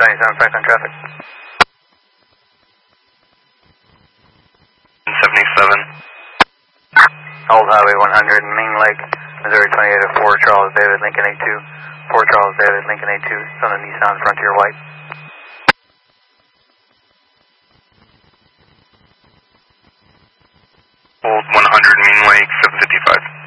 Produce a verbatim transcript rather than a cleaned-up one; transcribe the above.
seventy-seven, Franklin traffic. seventy-seven. Old Highway one hundred, Main Lake, Missouri twenty-eight oh four, Charles David, Lincoln A two. four Charles David, Lincoln A two, son of Nissan Frontier White. Old one hundred, Main Lake, seven fifty-five.